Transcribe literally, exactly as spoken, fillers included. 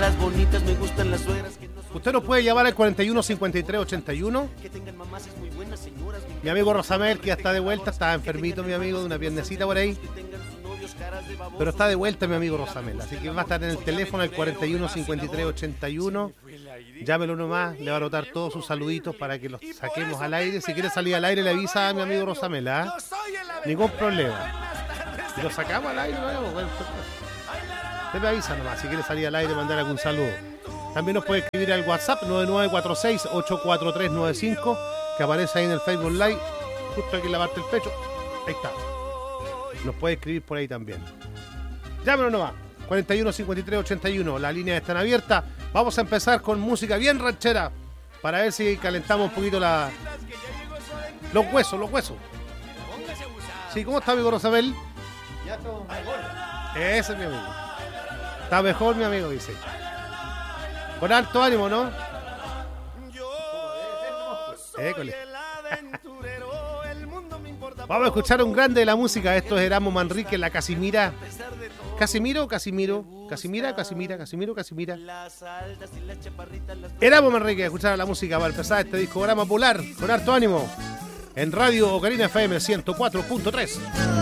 las bonitas, me gustan las suegras que no son... Usted nos puede llamar al cuarenta y uno cincuenta y tres ochenta y uno. Que tengan mamás es muy buenas, señoras. Mi amigo Rosamel, que ya está de vuelta, estaba enfermito mi amigo, de una piernecita por ahí. Pero está de vuelta mi amigo Rosamel, así que va a estar en el teléfono al cuarenta y uno cincuenta y tres ochenta y uno. Llámelo nomás, le va a anotar todos sus saluditos para que los saquemos al aire. Si quiere salir al aire, le avisa a mi amigo Rosamel, ¿ah? Ningún problema. Si lo sacamos al aire, no, bueno, usted me avisa nomás si quiere salir al aire y mandar algún saludo. También nos puede escribir al WhatsApp nueve nueve cuatro seis ocho cuatro tres nueve cinco, que aparece ahí en el Facebook Live, justo aquí en la parte del pecho. Ahí está. Nos puede escribir por ahí también. Llámenos nomás. cuarenta y uno cincuenta y tres ochenta y uno. Las líneas están abiertas. Vamos a empezar con música bien ranchera para ver si calentamos un poquito la... los huesos, los huesos. Sí, ¿cómo está, amigo Rosabel? Ya estamos mejor. Ese es mi amigo. Está mejor, mi amigo, dice. Con alto ánimo, ¿no? École. Vamos a escuchar un grande de la música. Esto es Erasmo Manrique, La Casimira. ¿Casimiro o Casimiro? ¿Casimira, Casimira, Casimiro, Casimira? Erasmo Manrique, escuchar la música para empezar este discograma polar con harto ánimo en Radio Ocarina F M ciento cuatro punto tres.